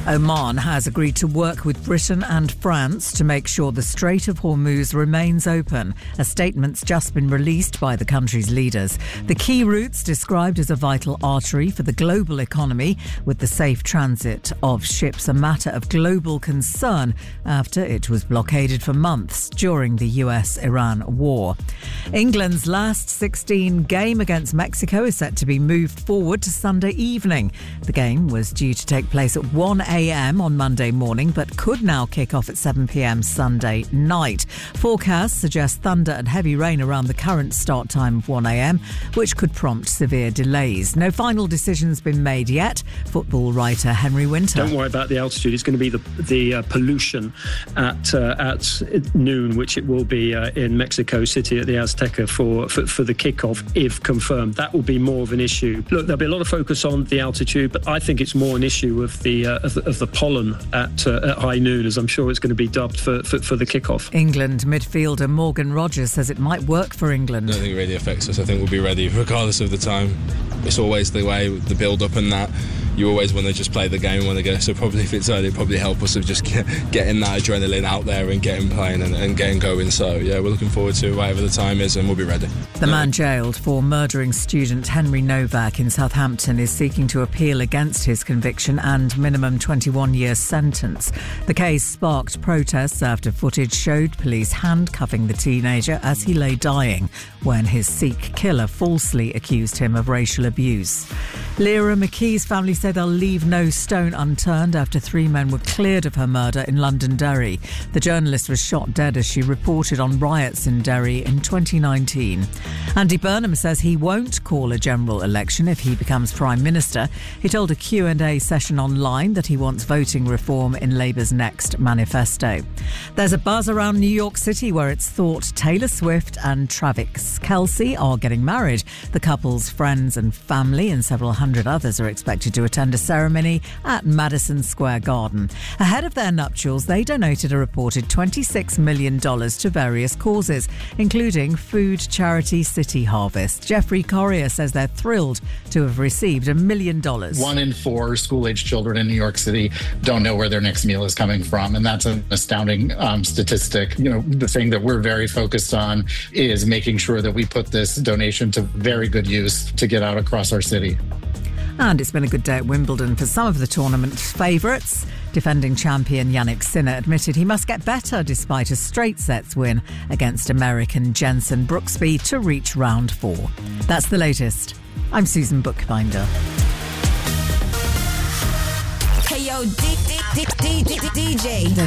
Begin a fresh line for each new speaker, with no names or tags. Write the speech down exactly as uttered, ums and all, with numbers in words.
Oman has agreed to work with Britain and France to make sure the Strait of Hormuz remains open. A statement's just been released by the country's leaders. The key route's described as a vital artery for the global economy, with the safe transit of ships a matter of global concern after it was blockaded for months during the U S Iran war. England's last sixteen game against Mexico is set to be moved forward to Sunday evening. The game was due to take place at one a.m. on Monday morning, but could now kick off at seven p.m. Sunday night. Forecasts suggest thunder and heavy rain around the current start time of one a.m, which could prompt severe delays. No final decision's been made yet. Football writer Henry Winter.
Don't worry about the altitude. It's going to be the the uh, pollution at uh, at noon, which it will be uh, in Mexico City at the Azteca for, for for the kickoff, if confirmed. That will be more of an issue. Look, there'll be a lot of focus on the altitude, but I think it's more an issue of the uh, of, the, of the pollen at, uh, at high noon, as I'm sure it's going to be dubbed for, for, for the kickoff.
England midfielder Morgan Rogers says it might work for England.
I don't think it really affects us. I think we'll be ready regardless of the time. It's always the way, the build-up and that. You always want to just play the game when they go. So probably if it's early, it'll probably help us of just get, getting that adrenaline out there and getting playing and, and getting going. So yeah, we're looking forward to whatever the time is, and we'll be ready.
The man jailed for murdering student Henry Novak in Southampton is seeking to appeal against his conviction and minimum twenty-one year sentence. The case sparked protests after footage showed police handcuffing the teenager as he lay dying when his Sikh killer falsely accused him of racial abuse. Lyra McKee's family say they'll leave no stone unturned after three men were cleared of her murder in Londonderry. The journalist was shot dead as she reported on riots in Derry in twenty nineteen. Andy Burnham says he won't call a general election if he becomes Prime Minister. He told a Q and A session online that he wants voting reform in Labour's next manifesto. There's a buzz around New York City where it's thought Taylor Swift and Travis Kelce are getting married. The couple's friends and family and several hundred others are expected to attend a ceremony at Madison Square Garden. Ahead of their nuptials, they donated a reported twenty-six million dollars to various causes, including food charity City Harvest. Jeffrey Corrier says they're thrilled to have received a million dollars.
One in four school-age children in New York City don't know where their next meal is coming from, and that's an astounding um, statistic. You know, the thing that we're very focused on is making sure that we put this donation to very good use to get out across our city.
And it's been a good day at Wimbledon for some of the tournament's favourites. Defending champion Yannick Sinner admitted he must get better despite a straight sets win against American Jensen Brooksby to reach round four. That's the latest. I'm Susan Bookbinder.
Hey yo, D- D- D- D- D- DJ.